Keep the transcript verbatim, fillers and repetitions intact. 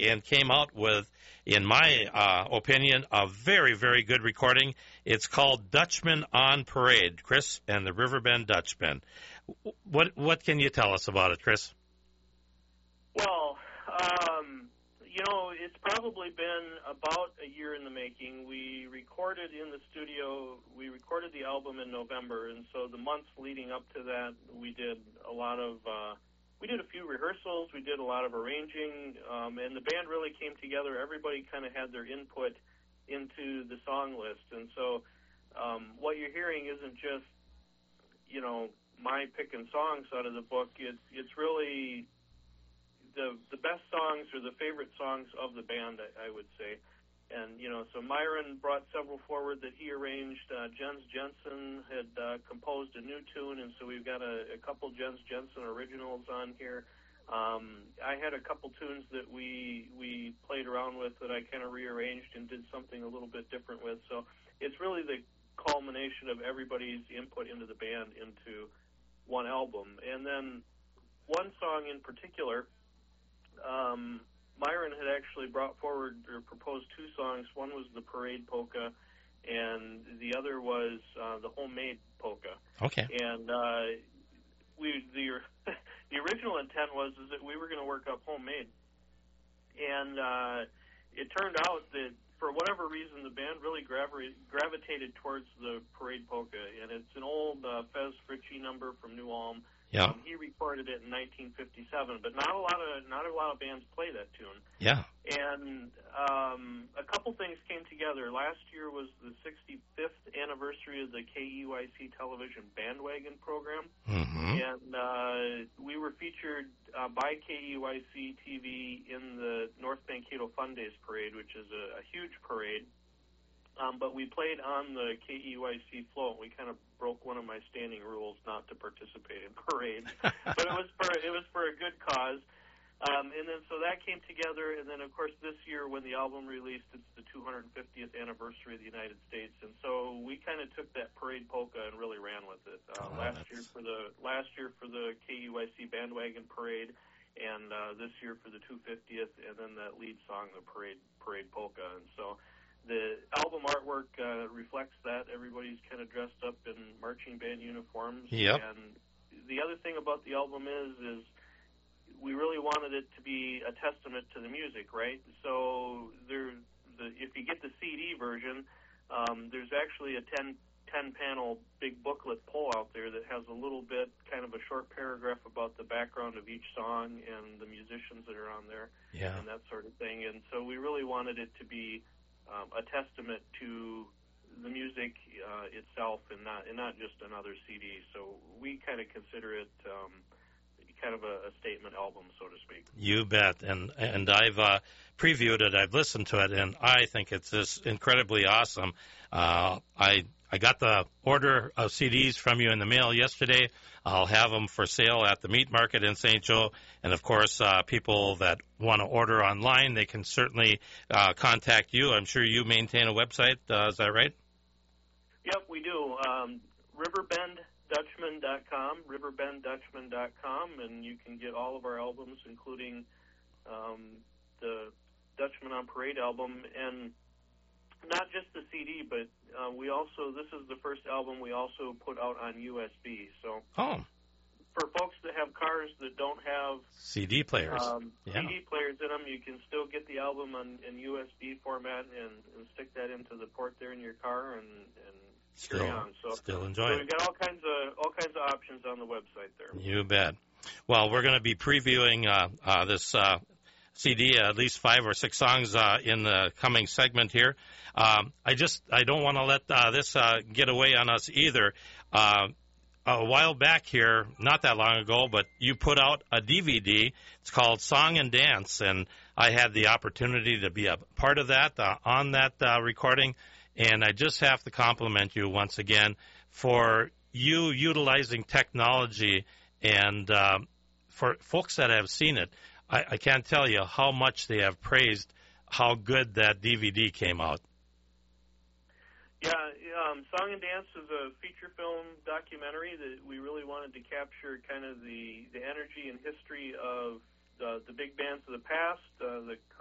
and came out with, in my uh, opinion, a very, very good recording. It's called Dutchman on Parade, Chris, and the Riverbend Dutchmen. What what can you tell us about it, Chris? Well, um, you know, it's probably been about a year in the making. We recorded in the studio, we recorded the album in November, and so the months leading up to that, we did a lot of, uh, we did a few rehearsals, we did a lot of arranging, um, and the band really came together. Everybody kind of had their input into the song list, and so um, what you're hearing isn't just, you know, my picking songs out of the book. It's, it's really the the best songs or the favorite songs of the band, I, I would say. And, you know, so Myron brought several forward that he arranged. Uh, Jens Jensen had uh, composed a new tune, and so we've got a, a couple Jens Jensen originals on here. Um, I had a couple tunes that we we played around with that I kind of rearranged and did something a little bit different with. So it's really the culmination of everybody's input into the band into one album. And then one song in particular, um, Myron had actually brought forward or proposed two songs. One was the Parade Polka, and the other was uh, the Homemade Polka. Okay. And uh, we the the original intent was is that we were going to work up Homemade, and uh, it turned out that for whatever reason the band really gravi- gravitated towards the Parade Polka, and it's an old uh, Fez Fritchie number from New Ulm. Yeah. Um, he recorded it in nineteen fifty-seven, but not a lot of not a lot of bands play that tune. Yeah. And um, a couple things came together. Last year was the sixty-fifth anniversary of the K E Y C television bandwagon program, mm-hmm. and uh, we were featured uh, by K E Y C T V in the North Mankato Fun Days Parade, which is a, a huge parade. Um, but we played on the K E Y C float. We kind of broke one of my standing rules not to participate in parades, but it was for it was for a good cause. Um, and then so that came together. And then of course this year when the album released, it's the two hundred fiftieth anniversary of the United States. And so we kind of took that Parade Polka and really ran with it. Uh, oh, last that's... year for the last year for the K E Y C bandwagon parade, and uh, this year for the two hundred fiftieth, and then that lead song, the Parade Parade Polka. And so the album artwork uh, reflects that. Everybody's kind of dressed up in marching band uniforms. Yep. And the other thing about the album is, is we really wanted it to be a testament to the music, right? So there, the, if you get the C D version, um, there's actually a ten, ten-panel big booklet pull out there that has a little bit, kind of a short paragraph about the background of each song and the musicians that are on there, yeah. and that sort of thing. And so we really wanted it to be Um, a testament to the music uh, itself, and not and not just another C D. So we kind of consider it um, kind of a, a statement album, so to speak. You bet. And and I've uh, previewed it. I've listened to it, and I think it's just incredibly awesome. Uh, I I got the order of C Ds from you in the mail yesterday. I'll have them for sale at the meat market in Saint Joe. And, of course, uh, people that want to order online, they can certainly uh, contact you. I'm sure you maintain a website. Uh, is that right? Yep, we do. Um, riverbend dutchman dot com, riverbend dutchman dot com, and you can get all of our albums, including um, the Dutchman on Parade album. And not just the C D, but uh, we also, this is the first album we also put out on U S B. So oh. for folks that have cars that don't have C D players, um, yeah. C D players in them, you can still get the album on, in U S B format and, and stick that into the port there in your car and, and still, carry on. So, still enjoy so it. we've got all kinds of all kinds of options on the website there. You bet. Well, we're going to be previewing uh, uh, this uh, C D, at least five or six songs uh, in the coming segment here. Um, I just I don't want to let uh, this uh, get away on us either. Uh, a while back here, not that long ago, but you put out a D V D. It's called Song and Dance, and I had the opportunity to be a part of that, uh, on that uh, recording, and I just have to compliment you once again for you utilizing technology, and uh, for folks that have seen it, I, I can't tell you how much they have praised how good that D V D came out. Yeah, um, Song and Dance is a feature film documentary that we really wanted to capture kind of the, the energy and history of the, the big bands of the past, uh, the